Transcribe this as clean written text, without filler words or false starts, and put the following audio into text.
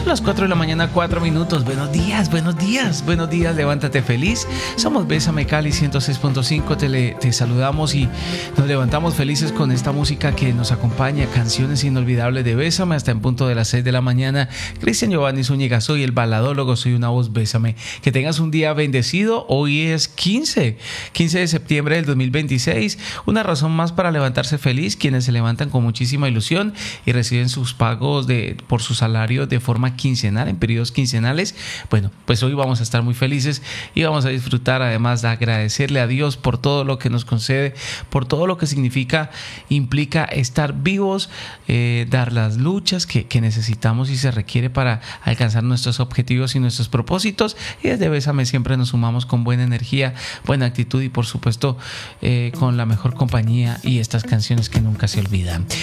las 4 de la mañana, 4 minutos. Buenos días, buenos días, buenos días. Levántate feliz. Somos Bésame Cali 106.5. Te saludamos y nos levantamos felices con esta música que nos acompaña. Canciones inolvidables de Bésame hasta en punto de las 6 de la mañana. Cristian Giovanni Zúñiga, soy el baladólogo, soy una voz. Bésame. Que tengas un día bendecido. Hoy es 15 de septiembre del 2026. Una razón más para levantarse feliz. Quienes se levantan con muchísima ilusión y reciben sus pagos por su salario de forma quincenal, en periodos quincenales. Bueno, pues hoy vamos a estar muy felices y vamos a disfrutar, además de agradecerle a Dios por todo lo que nos concede, por todo lo que implica estar vivos, dar las luchas que necesitamos y se requiere para alcanzar nuestros objetivos y nuestros propósitos. Y desde Bésame siempre nos sumamos con buena energía, buena actitud y por supuesto con la mejor compañía y estas canciones que nunca se olvidan.